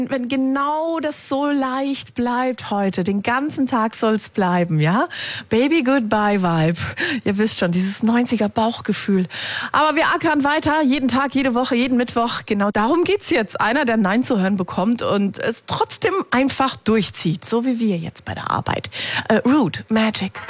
Wenn genau das so leicht bleibt heute, den ganzen Tag soll's bleiben, ja? Baby Goodbye Vibe. Ihr wisst schon, dieses 90er Bauchgefühl. Aber wir ackern weiter, jeden Tag, jede Woche, jeden Mittwoch. Genau darum geht's jetzt. Einer, der Nein zu hören bekommt und es trotzdem einfach durchzieht. So wie wir jetzt bei der Arbeit. Rude, Magic.